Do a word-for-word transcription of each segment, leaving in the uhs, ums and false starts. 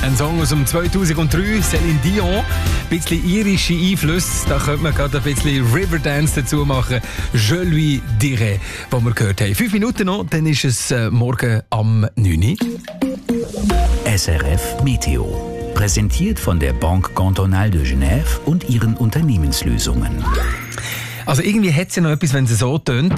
Ein Song aus dem zweitausenddrei, Céline Dion. Ein bisschen irische Einflüsse, da könnte man gerade ein bisschen Riverdance dazu machen. Je lui dirai, was wir gehört haben. Fünf Minuten noch, dann ist es äh, morgen am neun Uhr. S R F Meteo. Präsentiert von der Banque Cantonale de Genève und ihren Unternehmenslösungen. Also irgendwie hat es ja noch etwas, wenn es so tönt.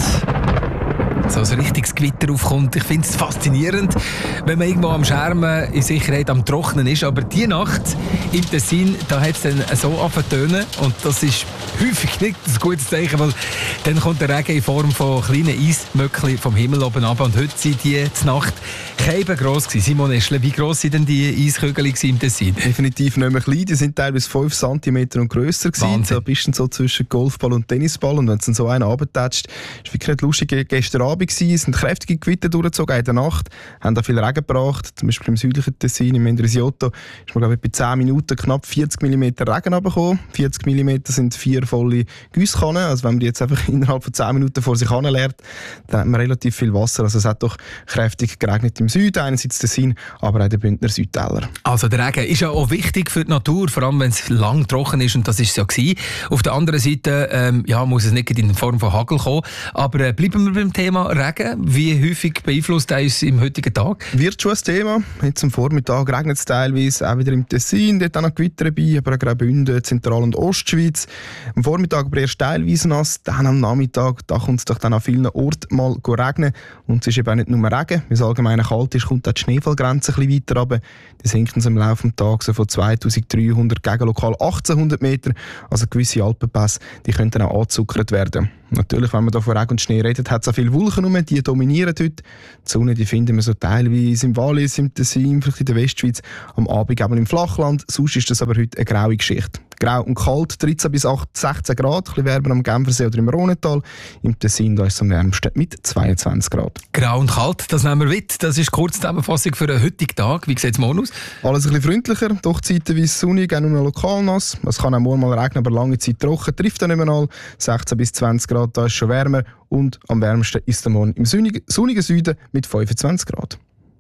So ein richtiges Gewitter aufkommt. Ich finde es faszinierend, wenn man irgendwo am Schermen in Sicherheit am Trocknen ist. Aber die Nacht im Tessin, da hat es dann so angefangen und das ist häufig nicht ein gutes Zeichen, weil dann kommt der Regen in Form von kleinen Eismöckchen vom Himmel oben ab. Und heute sind die Nacht Scheiben gross gewesen. Simon Eschle, wie gross waren denn die Eiskügel im Tessin? Definitiv nicht mehr klein. Die sind teilweise fünf Zentimeter und grösser gewesen. Da bist du so zwischen Golfball und Tennisball. Und wenn du dann so einen runtertätschst, ist wirklich nicht lustig. Gestern Abend gewesen, es sind kräftige Gewitter durchgezogen in der Nacht, haben da viel Regen gebracht. Zum Beispiel im südlichen Tessin, im Mendrisiotto, ist man glaube ich bei zehn Minuten knapp vierzig Millimeter Regen runtergekommen. vierzig Millimeter sind vier volle Gusskannen. Also wenn man die jetzt einfach innerhalb von zehn Minuten vor sich hin lernt, dann hat man relativ viel Wasser. Also es hat doch kräftig geregnet im Süden, einerseits Tessin, aber auch der Bündner Südtäler. Also der Regen ist ja auch wichtig für die Natur, vor allem wenn es lang trocken ist, und das ist es ja gewesen. Auf der anderen Seite ähm, ja, muss es nicht in Form von Hagel kommen. Aber äh, bleiben wir beim Thema Regen. Wie häufig beeinflusst er uns im heutigen Tag? Wird schon ein Thema. Jetzt am Vormittag regnet es teilweise, auch wieder im Tessin, dort auch noch Gewitter dabei, aber auch Graubünden, Zentral- und Ostschweiz. Am Vormittag aber erst teilweise nass, dann am Nachmittag, da kommt es doch dann an vielen Orten mal regnen. Und es ist eben auch nicht nur Regen, weil es allgemein kalt ist, kommt auch die Schneefallgrenze ein bisschen weiter runter. Die sinkt uns im Laufe des Tages so von zweitausenddreihundert gegen lokal achtzehnhundert Meter. Also gewisse Alpenpässe, die können dann auch angezuckert werden. Natürlich, wenn man da von Regen und Schnee redet, hat es auch viele Wolken rum, die dominieren heute. Die Sonne, die finden wir so teilweise im Wallis, im Tessin, vielleicht in der Westschweiz, am Abend eben im Flachland. Sonst ist das aber heute eine graue Geschichte. Grau und kalt, dreizehn bis sechzehn Grad, ein bisschen wärmer am Genfersee oder im Rhonetal. Im Tessin da ist es am wärmsten mit zweiundzwanzig Grad. Grau und kalt, das nehmen wir mit. Das ist die Kurzzusammenfassung für den heutigen Tag. Wie sieht es morgen aus? Alles ein bisschen freundlicher, doch zeitweise sonnig, auch nur lokal nass. Es kann auch morgen mal regnen, aber lange Zeit trocken. Trifft dann nicht mehr all. sechzehn bis zwanzig Grad, da ist schon wärmer. Und am wärmsten ist der morgen im sonnigen, sonnigen Süden mit fünfundzwanzig Grad.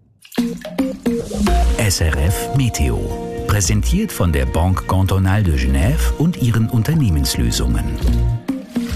S R F Meteo. Präsentiert von der Banque Cantonale de Genève und ihren Unternehmenslösungen.